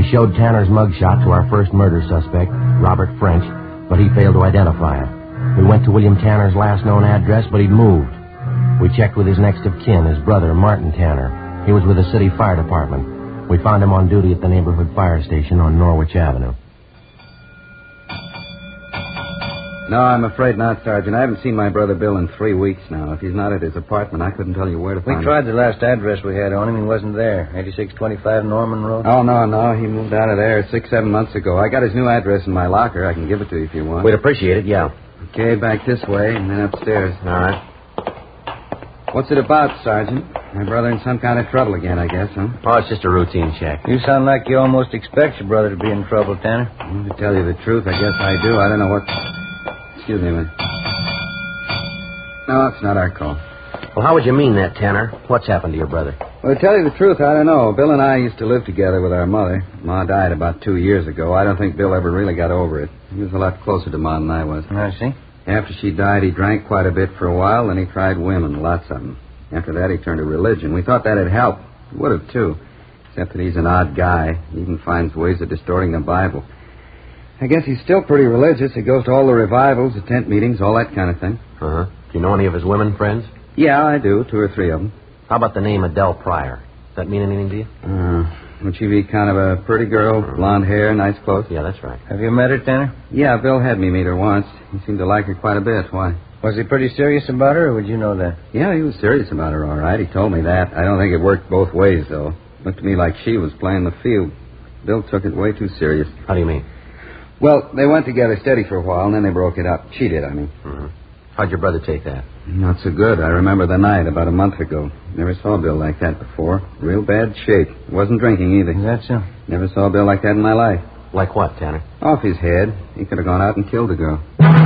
We showed Tanner's mugshot to our first murder suspect, Robert French, but he failed to identify it. We went to William Tanner's last known address, but he'd moved. We checked with his next of kin, his brother, Martin Tanner. He was with the city fire department. We found him on duty at the neighborhood fire station on Norwich Avenue. No, I'm afraid not, Sergeant. I haven't seen my brother Bill in 3 weeks now. If he's not at his apartment, I couldn't tell you where to find him. We tried the last address we had on him. He wasn't there. 8625 Norman Road? Oh, no. He moved out of there 6-7 months ago. I got his new address in my locker. I can give it to you if you want. We'd appreciate it, yeah. Okay, back this way and then upstairs. All right. What's it about, Sergeant? My brother in some kind of trouble again, I guess, huh? Oh, it's just a routine check. You sound like you almost expect your brother to be in trouble, Tanner. Well, to tell you the truth, I guess I do. I don't know what... Excuse me a minute. No, it's not our call. Well, how would you mean that, Tanner? What's happened to your brother? Well, to tell you the truth, I don't know. Bill and I used to live together with our mother. Ma died about 2 years ago. I don't think Bill ever really got over it. He was a lot closer to Ma than I was. I see. After she died, he drank quite a bit for a while, then he tried women, lots of them. After that, he turned to religion. We thought that'd help. It would have, too. Except that he's an odd guy. He even finds ways of distorting the Bible. I guess he's still pretty religious. He goes to all the revivals, the tent meetings, all that kind of thing. Uh-huh. Do you know any of his women friends? Yeah, I do. 2 or 3 of them. How about the name Adele Pryor? Does that mean anything to you? Would she be kind of a pretty girl, blonde hair, nice clothes? Yeah, that's right. Have you met her, Tanner? Yeah, Bill had me meet her once. He seemed to like her quite a bit. Why? Was he pretty serious about her, or would you know that? Yeah, he was serious about her, all right. He told me that. I don't think it worked both ways, though. Looked to me like she was playing the field. Bill took it way too serious. How do you mean? Well, they went together steady for a while, and then they broke it up. She did, I mean. Mm-hmm. How'd your brother take that? Not so good. I remember the night about a month ago. Never saw Bill like that before. Real bad shape. Wasn't drinking either. Is that so? Never saw Bill like that in my life. Like what, Tanner? Off his head. He could have gone out and killed a girl.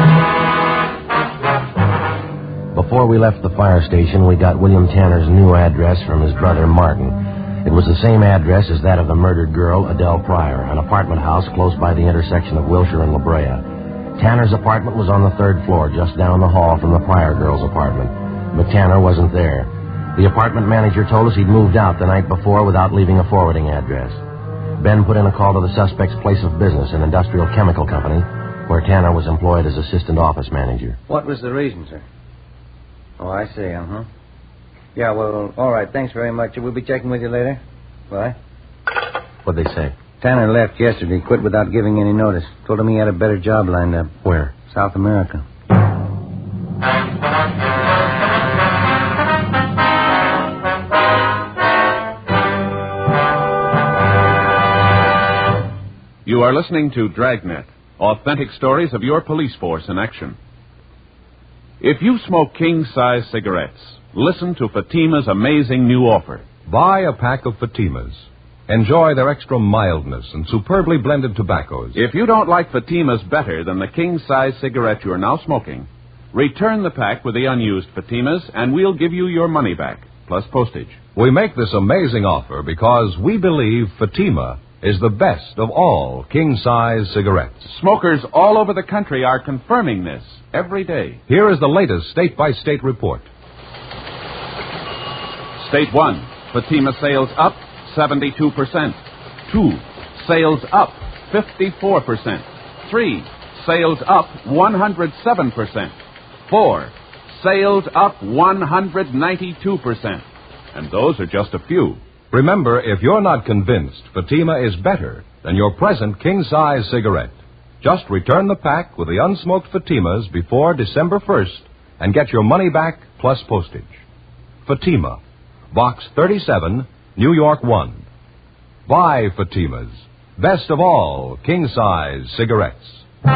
Before we left the fire station, we got William Tanner's new address from his brother, Martin. It was the same address as that of the murdered girl, Adele Pryor, an apartment house close by the intersection of Wilshire and La Brea. Tanner's apartment was on the 3rd floor, just down the hall from the Pryor girl's apartment. But Tanner wasn't there. The apartment manager told us he'd moved out the night before without leaving a forwarding address. Ben put in a call to the suspect's place of business, an industrial chemical company, where Tanner was employed as assistant office manager. What was the reason, sir? Oh, I see, Yeah, well, all right, thanks very much. We'll be checking with you later. Bye. What'd they say? Tanner left yesterday, quit without giving any notice. Told him he had a better job lined up. Where? South America. You are listening to Dragnet, authentic stories of your police force in action. If you smoke king-size cigarettes, listen to Fatima's amazing new offer. Buy a pack of Fatimas. Enjoy their extra mildness and superbly blended tobaccos. If you don't like Fatima's better than the king-size cigarette you are now smoking, return the pack with the unused Fatimas, and we'll give you your money back, plus postage. We make this amazing offer because we believe Fatima is the best of all king-size cigarettes. Smokers all over the country are confirming this every day. Here is the latest state-by-state report. State 1, Fatima sales up 72%. 2, sales up 54%. 3, sales up 107%. 4, sales up 192%. And those are just a few. Remember, if you're not convinced Fatima is better than your present king-size cigarette, just return the pack with the unsmoked Fatimas before December 1st and get your money back plus postage. Fatima, Box 37, New York 1. Buy Fatimas, best of all king-size cigarettes.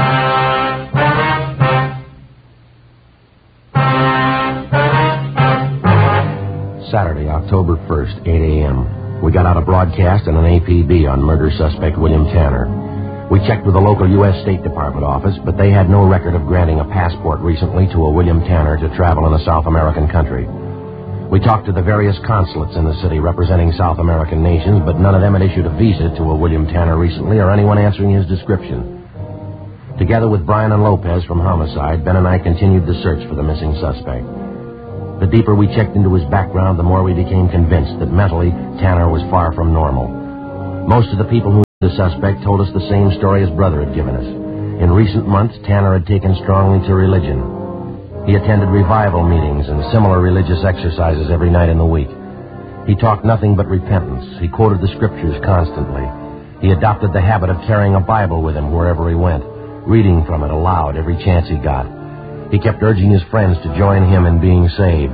Saturday, October 1st, 8 a.m. We got out a broadcast and an APB on murder suspect William Tanner. We checked with the local U.S. State Department office, but they had no record of granting a passport recently to a William Tanner to travel in a South American country. We talked to the various consulates in the city representing South American nations, but none of them had issued a visa to a William Tanner recently or anyone answering his description. Together with Brian and Lopez from Homicide, Ben and I continued the search for the missing suspect. The deeper we checked into his background, the more we became convinced that mentally, Tanner was far from normal. Most of the people who The suspect told us the same story his brother had given us. In recent months, Tanner had taken strongly to religion. He attended revival meetings and similar religious exercises every night in the week. He talked nothing but repentance. He quoted the scriptures constantly. He adopted the habit of carrying a Bible with him wherever he went, reading from it aloud every chance he got. He kept urging his friends to join him in being saved.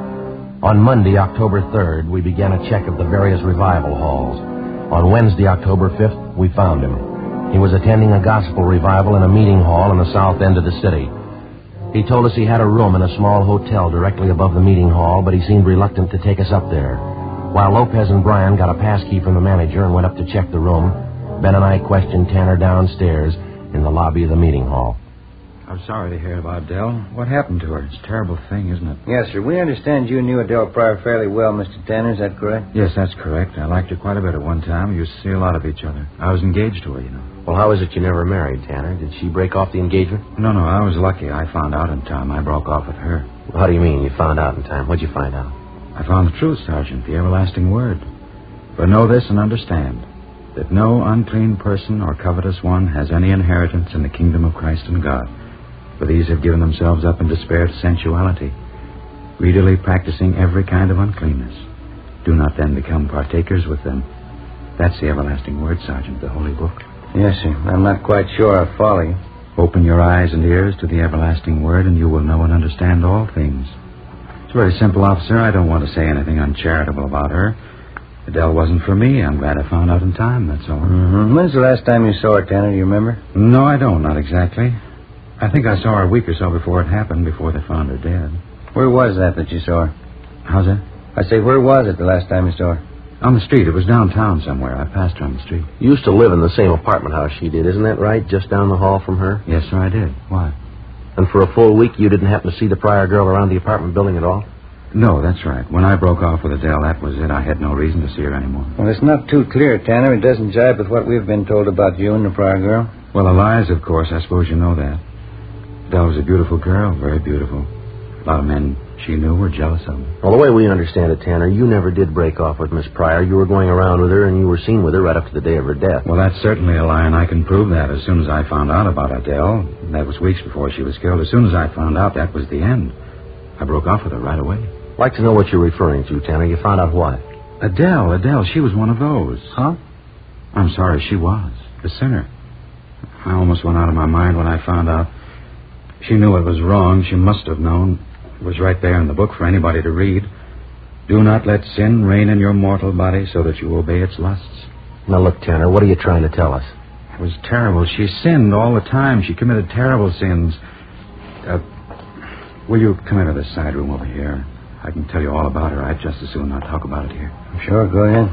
On Monday, October 3rd, we began a check of the various revival halls. On Wednesday, October 5th, we found him. He was attending a gospel revival in a meeting hall in the south end of the city. He told us he had a room in a small hotel directly above the meeting hall, but he seemed reluctant to take us up there. While Lopez and Bryan got a pass key from the manager and went up to check the room, Ben and I questioned Tanner downstairs in the lobby of the meeting hall. I'm sorry to hear about Dell. What happened to her? It's a terrible thing, isn't it? Yes, sir. We understand you knew Adele Pryor fairly well, Mr. Tanner. Is that correct? Yes, that's correct. I liked her quite a bit at one time. We used to see a lot of each other. I was engaged to her, you know. Well, how is it you never married, Tanner? Did she break off the engagement? No, I was lucky. I found out in time. I broke off with her. Well, how do you mean you found out in time? What'd you find out? I found the truth, Sergeant, the everlasting word. But know this and understand that no unclean person or covetous one has any inheritance in the kingdom of Christ and God. For these have given themselves up in despair to sensuality, greedily practicing every kind of uncleanness. Do not then become partakers with them. That's the everlasting word, Sergeant, the Holy Book. Yes, sir. I'm not quite sure I follow you. Open your eyes and ears to the everlasting word, and you will know and understand all things. It's very simple, officer. I don't want to say anything uncharitable about her. Adele wasn't for me. I'm glad I found out in time, that's all. Mm-hmm. When's the last time you saw her, Tanner? Do you remember? No, I don't, not exactly. I think I saw her a week or so before it happened, before they found her dead. Where was that you saw her? How's that? I say, where was it the last time you saw her? On the street. It was downtown somewhere. I passed her on the street. You used to live in the same apartment house she did, isn't that right? Just down the hall from her? Yes, sir, I did. Why? And for a full week, you didn't happen to see the Pryor girl around the apartment building at all? No, that's right. When I broke off with Adele, that was it. I had no reason to see her anymore. Well, it's not too clear, Tanner. It doesn't jibe with what we've been told about you and the Pryor girl. Well, Elias, of course. I suppose you know that. Adele was a beautiful girl, very beautiful. A lot of men she knew were jealous of her. Well, the way we understand it, Tanner, you never did break off with Miss Pryor. You were going around with her, and you were seen with her right up to the day of her death. Well, that's certainly a lie, and I can prove that as soon as I found out about Adele. That was weeks before she was killed. As soon as I found out, that was the end. I broke off with her right away. I'd like to know what you're referring to, Tanner. You found out what? Adele, she was one of those. Huh? I'm sorry, she was. The sinner. I almost went out of my mind when I found out. She knew it was wrong. She must have known. It was right there in the book for anybody to read. Do not let sin reign in your mortal body so that you obey its lusts. Now, look, Tanner, what are you trying to tell us? It was terrible. She sinned all the time. She committed terrible sins. Will you come into this side room over here? I can tell you all about her. I'd just as soon not talk about it here. Sure, go ahead.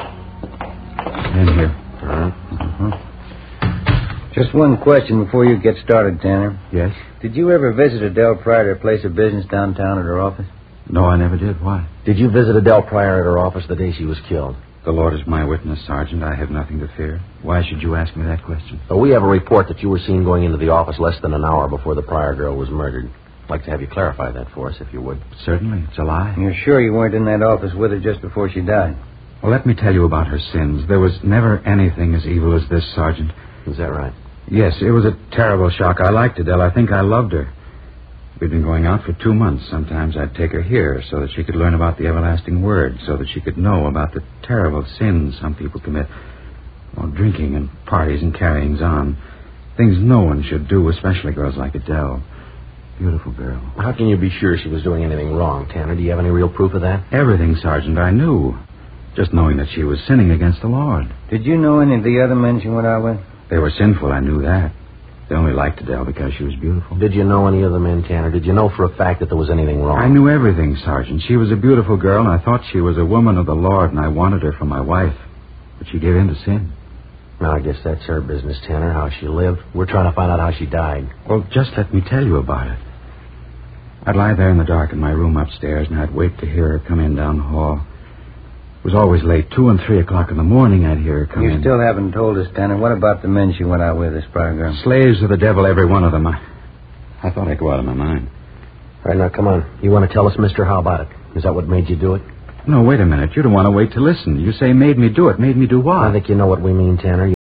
In here. All right. Mm-hmm. Just one question before you get started, Tanner. Yes? Did you ever visit Adele Pryor at her place of business downtown at her office? No, I never did. Why? Did you visit Adele Pryor at her office the day she was killed? The Lord is my witness, Sergeant. I have nothing to fear. Why should you ask me that question? Well, we have a report that you were seen going into the office less than an hour before the Pryor girl was murdered. I'd like to have you clarify that for us, if you would. Certainly. It's a lie. You're sure you weren't in that office with her just before she died? Well, let me tell you about her sins. There was never anything as evil as this, Sergeant. Is that right? Yes, it was a terrible shock. I liked Adele. I think I loved her. We'd been going out for 2 months. Sometimes I'd take her here so that she could learn about the everlasting word, so that she could know about the terrible sins some people commit. Well, drinking and parties and carryings on. Things no one should do, especially girls like Adele. Beautiful girl. How can you be sure she was doing anything wrong, Tanner? Do you have any real proof of that? Everything, Sergeant, I knew. Just knowing that she was sinning against the Lord. Did you know any of the other men she went out with? They were sinful, I knew that. They only liked Adele because she was beautiful. Did you know any of the men, Tanner? Did you know for a fact that there was anything wrong? I knew everything, Sergeant. She was a beautiful girl, and I thought she was a woman of the Lord, and I wanted her for my wife. But she gave in to sin. Now, I guess that's her business, Tanner, how she lived. We're trying to find out how she died. Well, just let me tell you about it. I'd lie there in the dark in my room upstairs, and I'd wait to hear her come in down the hall. It was always late. 2 and 3 o'clock in the morning I'd hear her come in. You still haven't told us, Tanner. What about the men she went out with, this Pryor girl? Slaves of the devil, every one of them. I thought I'd go out of my mind. All right, now, come on. You want to tell us, mister, how about it? Is that what made you do it? No, wait a minute. You don't want to wait to listen. You say made me do it. Made me do what? I think you know what we mean, Tanner.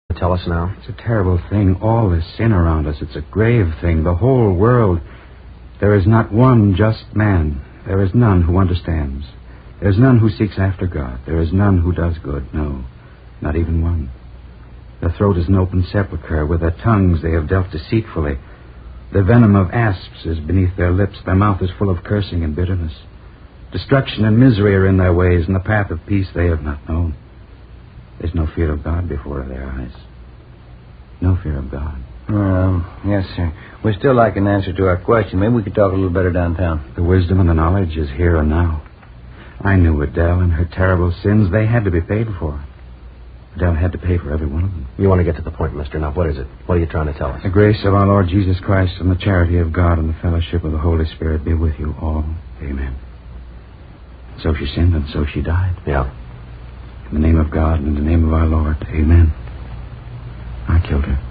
Tell us now. It's a terrible thing, all this sin around us. It's a grave thing, the whole world. There is not one just man. There is none who understands. There is none who seeks after God. There is none who does good. No, not even one. Their throat is an open sepulchre. With their tongues they have dealt deceitfully. The venom of asps is beneath their lips. Their mouth is full of cursing and bitterness. Destruction and misery are in their ways, and the path of peace they have not known. There's no fear of God before their eyes. No fear of God. Yes, sir. We'd still like an answer to our question. Maybe we could talk a little better downtown. The wisdom and the knowledge is here and now. I knew Adele and her terrible sins. They had to be paid for. Adele had to pay for every one of them. You want to get to the point, mister. Now, what is it? What are you trying to tell us? The grace of our Lord Jesus Christ and the charity of God and the fellowship of the Holy Spirit be with you all. Amen. So she sinned and so she died. Yeah. In the name of God and in the name of our Lord. Amen. I killed her.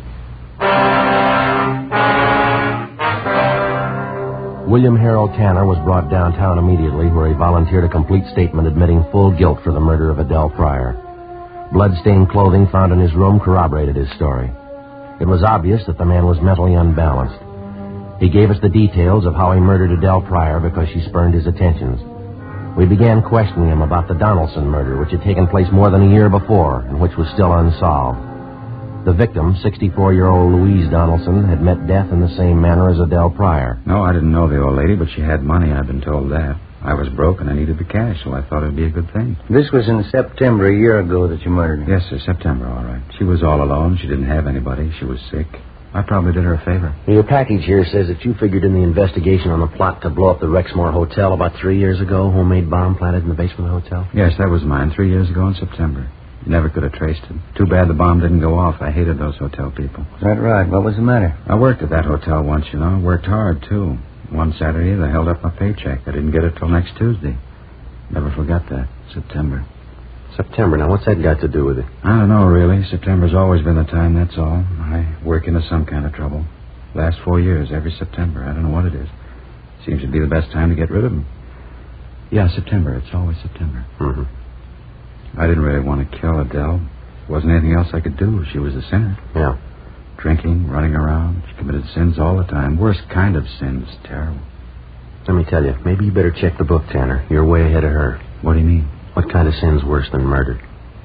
William Harold Tanner was brought downtown immediately, where he volunteered a complete statement admitting full guilt for the murder of Adele Pryor. Blood-stained clothing found in his room corroborated his story. It was obvious that the man was mentally unbalanced. He gave us the details of how he murdered Adele Pryor because she spurned his attentions. We began questioning him about the Donaldson murder, which had taken place more than a year before and which was still unsolved. The victim, 64-year-old Louise Donaldson, had met death in the same manner as Adele Pryor. No, I didn't know the old lady, but she had money. I've been told that. I was broke and I needed the cash, so I thought it would be a good thing. This was in September, a year ago, that you murdered her. Yes, sir, September, all right. She was all alone. She didn't have anybody. She was sick. I probably did her a favor. Your package here says that you figured in the investigation on the plot to blow up the Rexmore Hotel about 3 years ago, homemade bomb planted in the basement of the hotel. Yes, that was mine 3 years ago in September. You never could have traced it. Too bad the bomb didn't go off. I hated those hotel people. Is that right? What was the matter? I worked at that hotel once, you know. Worked hard, too. One Saturday, they held up my paycheck. I didn't get it till next Tuesday. Never forgot that. September. September. Now, what's that got to do with it? I don't know, really. September's always been the time, that's all. I work into some kind of trouble. Last 4 years, every September. I don't know what it is. Seems to be the best time to get rid of them. Yeah, September. It's always September. Mm-hmm. I didn't really want to kill Adele. Wasn't anything else I could do. She was a sinner. Yeah. Drinking, running around. She committed sins all the time. Worst kind of sins. Terrible. Let me tell you, maybe you better check the book, Tanner. You're way ahead of her. What do you mean? What kind of sin's worse than murder?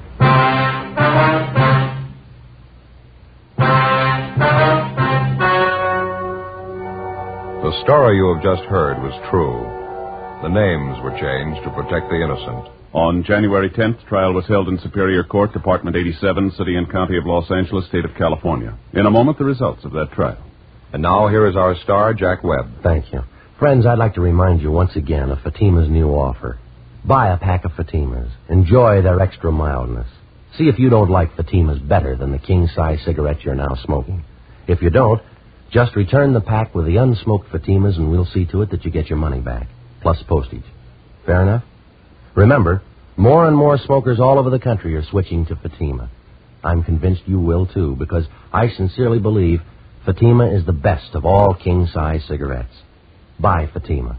The story you have just heard was true. The names were changed to protect the innocent. On January 10th, trial was held in Superior Court, Department 87, City and County of Los Angeles, State of California. In a moment, the results of that trial. And now here is our star, Jack Webb. Thank you. Friends, I'd like to remind you once again of Fatima's new offer. Buy a pack of Fatimas. Enjoy their extra mildness. See if you don't like Fatimas better than the king-size cigarette you're now smoking. If you don't, just return the pack with the unsmoked Fatimas and we'll see to it that you get your money back, plus postage. Fair enough? Remember, more and more smokers all over the country are switching to Fatima. I'm convinced you will, too, because I sincerely believe Fatima is the best of all king-size cigarettes. Buy Fatima.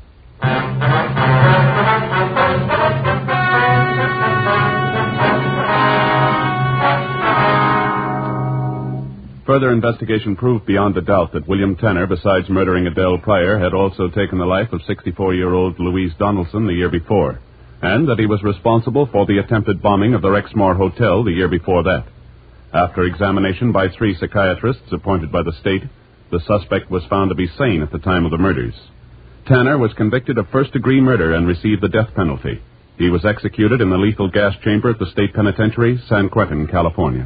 Further investigation proved beyond a doubt that William Tanner, besides murdering Adele Pryor, had also taken the life of 64-year-old Louise Donaldson the year before, and that he was responsible for the attempted bombing of the Rexmore Hotel the year before that. After examination by 3 psychiatrists appointed by the state, the suspect was found to be sane at the time of the murders. Tanner was convicted of first-degree murder and received the death penalty. He was executed in the lethal gas chamber at the state penitentiary, San Quentin, California.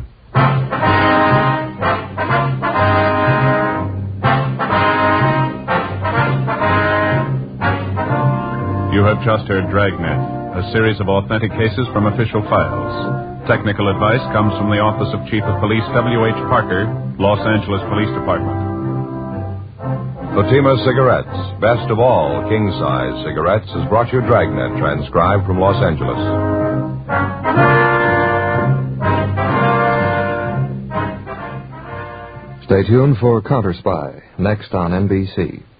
You have just heard Dragnet, a series of authentic cases from official files. Technical advice comes from the Office of Chief of Police W.H. Parker, Los Angeles Police Department. Fatima Cigarettes, best of all king-size cigarettes, has brought you Dragnet, transcribed from Los Angeles. Stay tuned for Counter Spy, next on NBC.